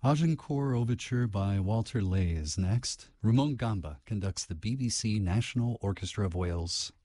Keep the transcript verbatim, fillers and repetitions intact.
Agincourt Overture by Walter Lay is next. Ramon Gamba conducts the B B C National Orchestra of Wales.